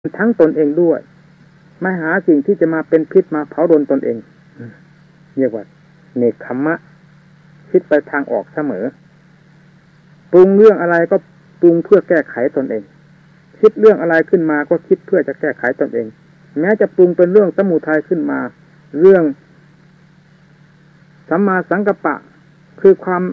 ทั้งตนเองด้วยไม่หาสิ่งที่จะมาเป็นพิษมาเผารนตนเองเรียกว่าเนกขัมมะคิดไปทางออกเสมอปรุงเรื่องอะไรก็ปรุงเพื่อแก้ไขตนเองคิดเรื่องอะไรขึ้นมาก็คิดเพื่อจะแก้ไขตนเองแม้จะปรุงเป็นเรื่องสมุทัยขึ้นมาเรื่องสัมมาสังกัปปะคือความ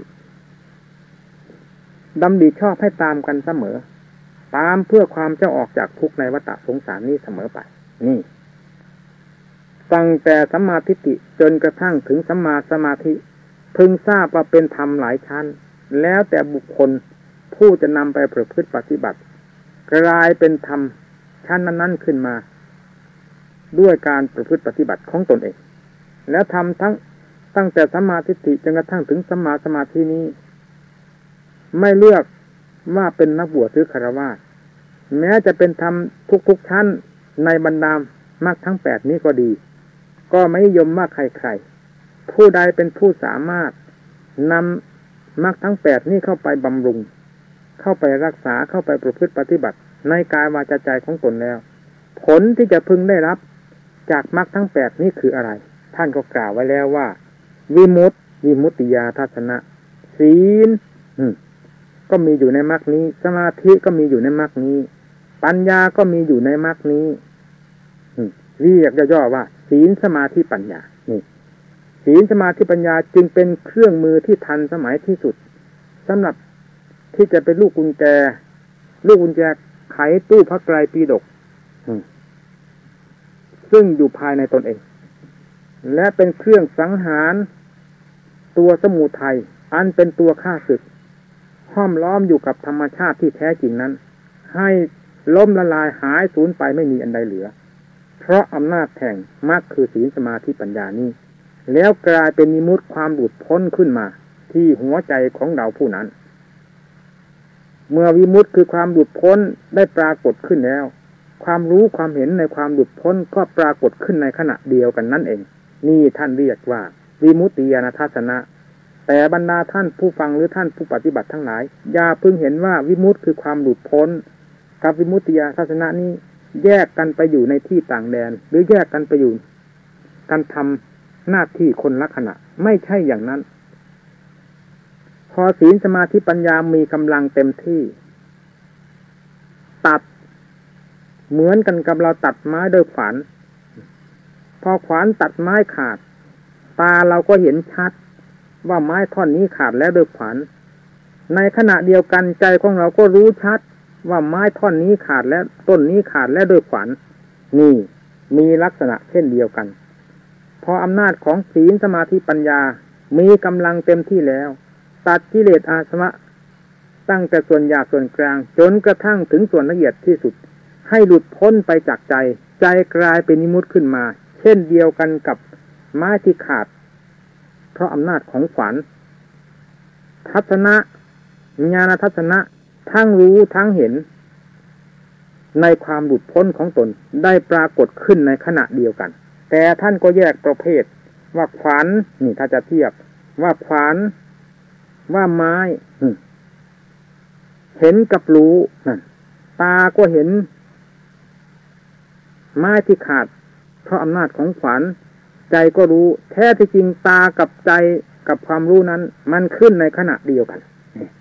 ดำริชอบให้ตามกันเสมอตามเพื่อความจะออกจากทุกข์ในวัฏสงสารนี้เสมอไปนี่ตั้งแต่สัมมาทิฏฐิจนกระทั่งถึงสัมมาสมาธิพึงทราบว่าเป็นธรรมหลายชั้นแล้วแต่บุคคลผู้จะนำไปประพฤติปฏิบัติกลายเป็นธรรมชั้นนั้นๆขึ้นมาด้วยการประพฤติปฏิบัติของตนเองแล้วทำตั้งแต่สัมมาทิฏฐิจนกระทั่งถึงสัมมาสมาธินี้ไม่เลือกว่าเป็นนักบวชหรือฆราวาสแม้จะเป็นธรรมทุกชั้นในบรรดามรรคทั้ง8นี้ก็ดีก็ไม่นิยมว่าใครๆผู้ใดเป็นผู้สามารถนำมรรคทั้ง8นี้เข้าไปบำรุงเข้าไปรักษาเข้าไปประพฤติปฏิบัติในกายวาจาใจของตนแล้วผลที่จะพึงได้รับจากมรรคทั้ง8นี้คืออะไรท่านก็กล่าวไว้แล้วว่าวิมุตติญาณทัศนะศีลก็มีอยู่ในมรรคนี้สมาธิก็มีอยู่ในมรรคนี้ปัญญาก็มีอยู่ในมรรคนี้เรียกย่อๆว่าศีลสมาธิปัญญานี่ศีลสมาธิปัญญาจึงเป็นเครื่องมือที่ทันสมัยที่สุดสำหรับที่จะเป็นลูกกุญแจไขตู้พระไตรปิฎกซึ่งอยู่ภายในตนเองและเป็นเครื่องสังหารตัวสมุทัยอันเป็นตัวฆ่าศึกห้อมล้อมอยู่กับธรรมชาติที่แท้จริงนั้นให้ล้มละลายหายสูญไปไม่มีอันใดเหลือเพราะอำนาจแห่งมรรคคือศีลสมาธิปัญญานี้แล้วกลายเป็นนิมุตความหลุดพ้นขึ้นมาที่หัวใจของเราผู้นั้นเมื่อวิมุตติคือความหลุดพ้นได้ปรากฏขึ้นแล้วความรู้ความเห็นในความหลุดพ้นก็ปรากฏขึ้นในขณะเดียวกันนั่นเองนี่ท่านเรียกว่าวิมุตติญาณทัศนะแต่บรรดาท่านผู้ฟังหรือท่านผู้ปฏิบัติทั้งหลายอย่าเพิ่งเห็นว่าวิมุตติคือความหลุดพ้นกับวิมุตติญาณทัศนะนี้แยกกันไปอยู่ในที่ต่างแดนหรือแยกกันไปอยู่การทำหน้าที่คนละขณะไม่ใช่อย่างนั้นพอศีลสมาธิปัญญามีกำลังเต็มที่ตัดเหมือนกันกับเราตัดไม้ด้วยขวานพอขวานตัดไม้ขาดตาเราก็เห็นชัดว่าไม้ท่อนนี้ขาดแล้วด้วยขวานในขณะเดียวกันใจของเราก็รู้ชัดว่าไม้ท่อนนี้ขาดแล้วต้นนี้ขาดแล้วด้วยขวานนี่มีลักษณะเช่นเดียวกันพออำนาจของศีลสมาธิปัญญามีกำลังเต็มที่แล้วตัดกิเลสอาสวะตั้งแต่ส่วนหยาบส่วนกลางจนกระทั่งถึงส่วนละเอียดที่สุดให้หลุดพ้นไปจากใจกลายเป็นนิมุตขึ้นมาเช่นเดียวกันกับไม้ที่ขาดเพราะอำนาจของขวานทัศนะญาณทัศนะทั้งรู้ทั้งเห็นในความหลุดพ้นของตนได้ปรากฏขึ้นในขณะเดียวกันแต่ท่านก็แยกประเภทว่าขวานนี่ถ้าจะเทียบว่าขวานว่าไม้เห็นกับรู้ตาก็เห็นไม้ที่ขาดเพราะอำนาจของขวานใจก็รู้แท้ที่จริงตากับใจกับความรู้นั้นมันขึ้นในขณะเดียวกัน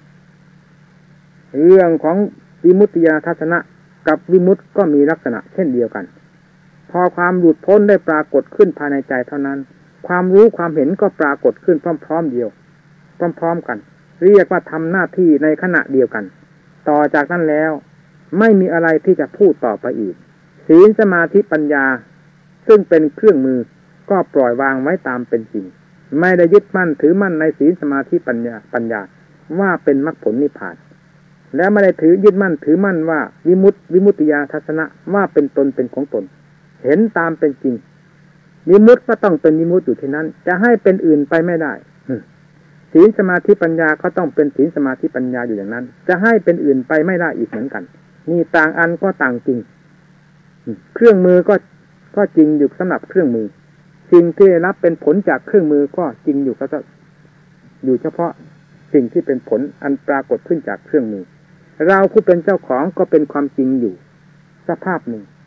เรื่องของวิมุตติญาณทัศนะกับวิมุตติก็มีลักษณะเช่นเดียวกันพอความหลุดพ้นได้ปรากฏขึ้นภายในใจเท่านั้นความรู้ความเห็นก็ปรากฏขึ้นพร้อมๆกันเรียกว่าทำหน้าที่ในขณะเดียวกันต่อจากนั้นแล้วไม่มีอะไรที่จะพูดต่อไปอีกศีลสมาธิปัญญาซึ่งเป็นเครื่องมือก็ปล่อยวางไว้ตามเป็นจริงไม่ได้ยึดมั่นถือมั่นในศีลสมาธิปัญญาว่าเป็นมรรคผลนิพพานและไม่ได้ยึดมั่นถือมั่นว่าวิมุตติญาณทัศนะว่าเป็นตนเป็นของตนเห็นตามเป็นจริงวิมุตติก็ต้องเป็นวิมุตติอยู่ที่นั้นจะให้เป็นอื่นไปไม่ได้ศีลสมาธิปัญญาก็ต้องเป็นศีลสมาธิปัญญาอยู่อย่างนั้นจะให้เป็นอื่นไปไม่ได้อีกเหมือนกันนี่ต่างอันก็ต่างจริงเครื่องมือก็จริงอยู่สำหรับเครื่องมือสิ่งที่รับเป็นผลจากเครื่องมือก็จริงอยู่เฉพาะสิ่งที่เป็นผลอันปรากฏขึ้นจากเครื่องมือเราผู้เป็นเจ้าของก็เป็นความจริงอยู่สภาพหนึ่ง